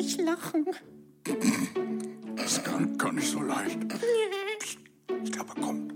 nicht lachen. Das kann gar nicht so leicht. Ich glaube, komm.